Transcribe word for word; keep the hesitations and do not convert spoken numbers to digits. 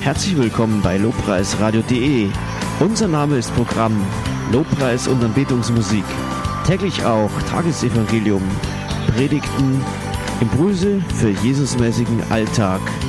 Herzlich willkommen bei lobpreisradio punkt de. Unser Name ist Programm Lobpreis und Anbetungsmusik. Täglich auch Tagesevangelium, Predigten, Impulse für Jesusmäßigen Alltag.